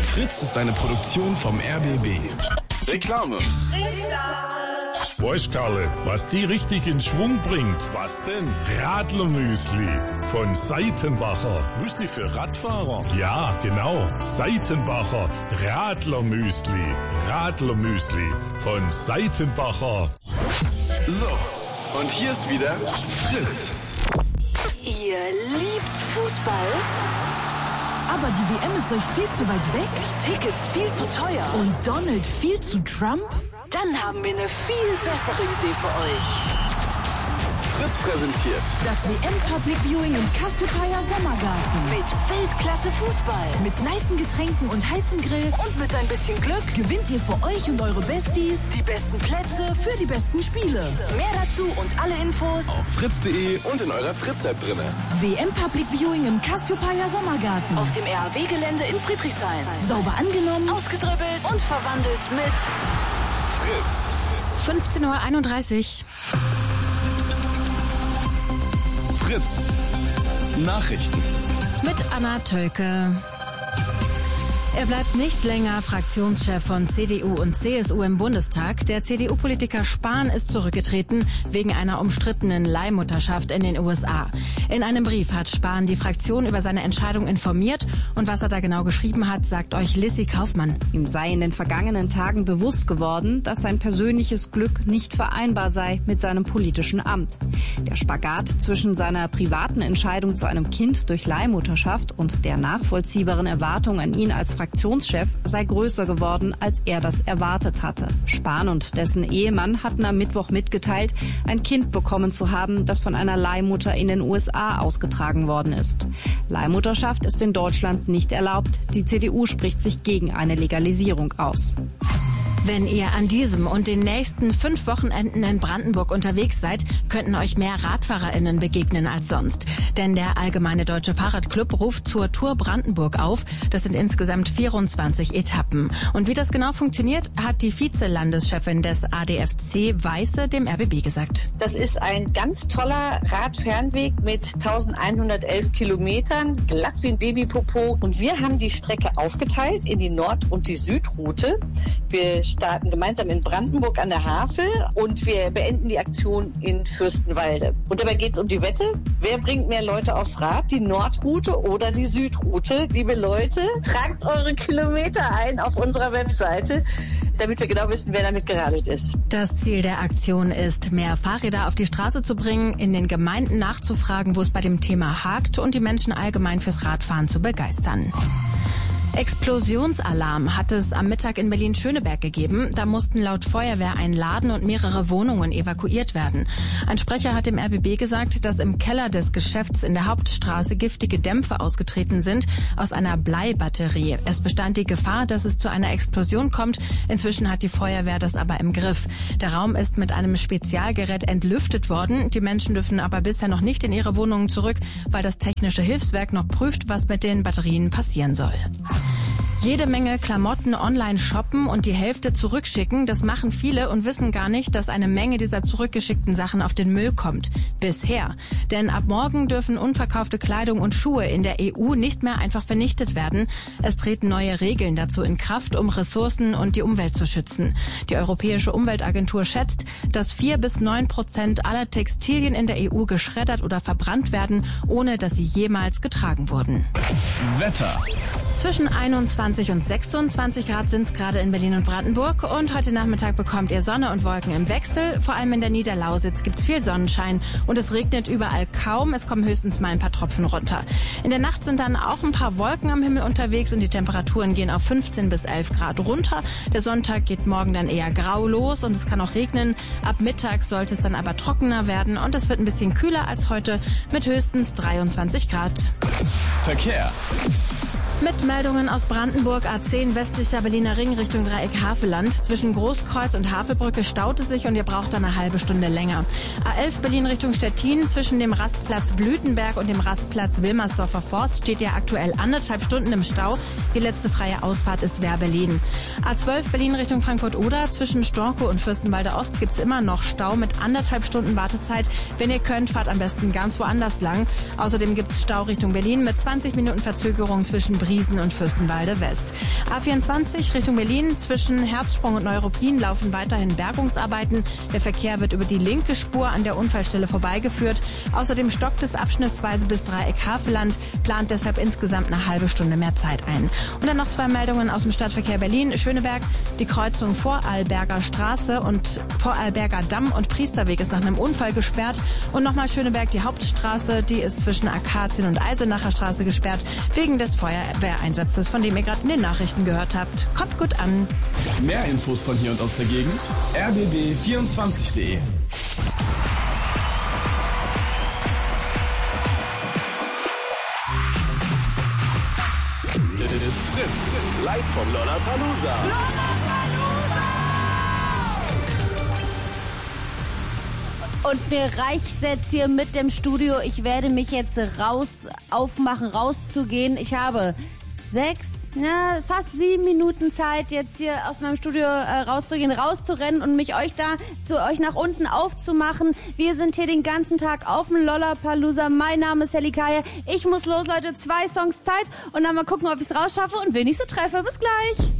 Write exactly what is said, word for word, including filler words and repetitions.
Fritz ist eine Produktion vom R B B. Reklame. Weißt Karle, was die richtig in Schwung bringt? Was denn? Radlermüsli von Seitenbacher. Müsli für Radfahrer? Ja, genau. Seitenbacher Radlermüsli. Radlermüsli von Seitenbacher. So, und hier ist wieder Fritz. Ihr liebt Fußball? Aber die W M ist euch viel zu weit weg. Die Tickets viel zu teuer. Und Donald viel zu Trump? Dann haben wir eine viel bessere Idee für euch. Fritz präsentiert das W M Public Viewing im Cassiopeia Sommergarten. Mit Weltklasse Fußball. Mit nicen Getränken und heißem Grill. Und mit ein bisschen Glück gewinnt ihr für euch und eure Besties die besten Plätze für die besten Spiele. Mehr dazu und alle Infos auf fritz punkt de und in eurer Fritz-App drinne. W M Public Viewing im Cassiopeia Sommergarten. Auf dem R A W-Gelände in Friedrichshain. Sauber angenommen, ausgedribbelt und verwandelt mit Fritz. fünfzehn Uhr einunddreißig. Fritz. Nachrichten. Mit Anna Tölke. Er bleibt nicht länger Fraktionschef von C D U und C S U im Bundestag. Der C D U-Politiker Spahn ist zurückgetreten wegen einer umstrittenen Leihmutterschaft in den U S A. In einem Brief hat Spahn die Fraktion über seine Entscheidung informiert. Und was er da genau geschrieben hat, sagt euch Lissy Kaufmann. Ihm sei in den vergangenen Tagen bewusst geworden, dass sein persönliches Glück nicht vereinbar sei mit seinem politischen Amt. Der Spagat zwischen seiner privaten Entscheidung zu einem Kind durch Leihmutterschaft und der nachvollziehbaren Erwartung an ihn als Fraktionschef sei größer geworden, als er das erwartet hatte. Spahn und dessen Ehemann hatten am Mittwoch mitgeteilt, ein Kind bekommen zu haben, das von einer Leihmutter in den U S A ausgetragen worden ist. Leihmutterschaft ist in Deutschland nicht erlaubt. Die C D U spricht sich gegen eine Legalisierung aus. Wenn ihr an diesem und den nächsten fünf Wochenenden in Brandenburg unterwegs seid, könnten euch mehr RadfahrerInnen begegnen als sonst. Denn der Allgemeine Deutsche Fahrradclub ruft zur Tour Brandenburg auf. Das sind insgesamt vierundzwanzig Etappen. Und wie das genau funktioniert, hat die Vize-Landeschefin des A D F C Weiße dem R B B gesagt. Das ist ein ganz toller Radfernweg mit eintausendeinhundertelf Kilometern, glatt wie ein Babypopo. Und wir haben die Strecke aufgeteilt in die Nord- und die Südroute. Wir starten gemeinsam in Brandenburg an der Havel und wir beenden die Aktion in Fürstenwalde. Und dabei geht es um die Wette. Wer bringt mehr Leute aufs Rad? Die Nordroute oder die Südroute? Liebe Leute, tragt eure Kilometer ein auf unserer Webseite, damit wir genau wissen, wer damit geradelt ist. Das Ziel der Aktion ist, mehr Fahrräder auf die Straße zu bringen, in den Gemeinden nachzufragen, wo es bei dem Thema hakt und die Menschen allgemein fürs Radfahren zu begeistern. Explosionsalarm hat es am Mittag in Berlin-Schöneberg gegeben. Da mussten laut Feuerwehr ein Laden und mehrere Wohnungen evakuiert werden. Ein Sprecher hat dem R B B gesagt, dass im Keller des Geschäfts in der Hauptstraße giftige Dämpfe ausgetreten sind aus einer Bleibatterie. Es bestand die Gefahr, dass es zu einer Explosion kommt. Inzwischen hat die Feuerwehr das aber im Griff. Der Raum ist mit einem Spezialgerät entlüftet worden. Die Menschen dürfen aber bisher noch nicht in ihre Wohnungen zurück, weil das technische Hilfswerk noch prüft, was mit den Batterien passieren soll. Jede Menge Klamotten online shoppen und die Hälfte zurückschicken, das machen viele und wissen gar nicht, dass eine Menge dieser zurückgeschickten Sachen auf den Müll kommt. Bisher. Denn ab morgen dürfen unverkaufte Kleidung und Schuhe in der E U nicht mehr einfach vernichtet werden. Es treten neue Regeln dazu in Kraft, um Ressourcen und die Umwelt zu schützen. Die Europäische Umweltagentur schätzt, dass vier bis neun Prozent aller Textilien in der E U geschreddert oder verbrannt werden, ohne dass sie jemals getragen wurden. Wetter. Zwischen einundzwanzig und sechsundzwanzig Grad sind es gerade in Berlin und Brandenburg. Und heute Nachmittag bekommt ihr Sonne und Wolken im Wechsel. Vor allem in der Niederlausitz gibt's viel Sonnenschein. Und es regnet überall kaum. Es kommen höchstens mal ein paar Tropfen runter. In der Nacht sind dann auch ein paar Wolken am Himmel unterwegs. Und die Temperaturen gehen auf fünfzehn bis elf Grad runter. Der Sonntag geht morgen dann eher grau los. Und es kann auch regnen. Ab Mittag sollte es dann aber trockener werden. Und es wird ein bisschen kühler als heute mit höchstens dreiundzwanzig Grad. Verkehr. Mit Meldungen aus Brandenburg, A zehn westlicher Berliner Ring Richtung Dreieck Havelland. Zwischen Großkreuz und Havelbrücke staut es sich und ihr braucht dann eine halbe Stunde länger. A elf Berlin Richtung Stettin, zwischen dem Rastplatz Blütenberg und dem Rastplatz Wilmersdorfer Forst steht ihr aktuell anderthalb Stunden im Stau. Die letzte freie Ausfahrt ist Wehr-Berlin. A zwölf Berlin Richtung Frankfurt-Oder, zwischen Storkow und Fürstenwalde Ost gibt's immer noch Stau mit anderthalb Stunden Wartezeit. Wenn ihr könnt, fahrt am besten ganz woanders lang. Außerdem gibt's Stau Richtung Berlin mit zwanzig Minuten Verzögerung zwischen Riesen und Fürstenwalde West. A vierundzwanzig Richtung Berlin zwischen Herzsprung und Neuruppin laufen weiterhin Bergungsarbeiten. Der Verkehr wird über die linke Spur an der Unfallstelle vorbeigeführt. Außerdem stockt es abschnittsweise bis Dreieck Havelland, plant deshalb insgesamt eine halbe Stunde mehr Zeit ein. Und dann noch zwei Meldungen aus dem Stadtverkehr Berlin. Schöneberg, die Kreuzung Vorarlberger Straße und Vorarlberger Damm und Priesterweg ist nach einem Unfall gesperrt. Und nochmal Schöneberg, die Hauptstraße, die ist zwischen Akazien und Eisenacher Straße gesperrt, wegen des Feuerwehreinsatzes, von dem ihr gerade in den Nachrichten gehört habt. Kommt gut an. Mehr Infos von hier und aus der Gegend r b b vierundzwanzig punkt d e. Fritz, live vom Lollapalooza. Und mir reicht's jetzt hier mit dem Studio. Ich werde mich jetzt raus aufmachen, rauszugehen. Ich habe sechs, na, fast sieben Minuten Zeit, jetzt hier aus meinem Studio äh, rauszugehen, rauszurennen und mich euch da zu euch nach unten aufzumachen. Wir sind hier den ganzen Tag auf dem Lollapalooza. Mein Name ist Helly Kaya. Ich muss los, Leute. Zwei Songs Zeit und dann mal gucken, ob ich's rausschaffe und wen ich so treffe. Bis gleich.